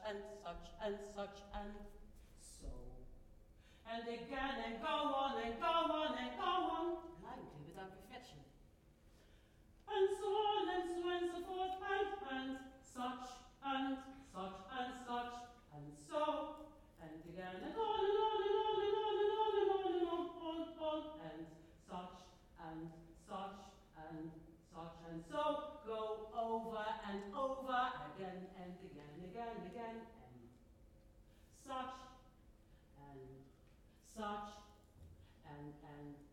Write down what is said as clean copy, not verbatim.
and such and such and so. And again, and go on, and go on, and go on. Blindly without reflection. And so on, and so and so forth, and such, and such, and such, and so. And again, and on, and on, and on, and on, and on, and on, and on, and such, and such, and such, and so. Go over and over again, and again, again, again, and such, and such, and